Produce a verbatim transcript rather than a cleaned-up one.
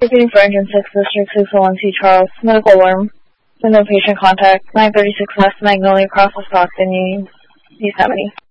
Repeating for Engine six, District six oh one C Charles. Medical alarm. No patient contact. nine thirty-six West Magnolia across the Stockton, Yosemite.